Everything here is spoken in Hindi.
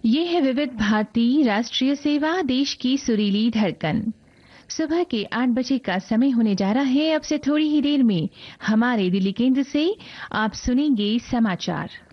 ये है विविध भारती राष्ट्रीय सेवा, देश की सुरीली धड़कन। सुबह के 8 बजे का समय होने जा रहा है। अब से थोड़ी ही देर में हमारे दिल्ली केंद्र से आप सुनेंगे समाचार।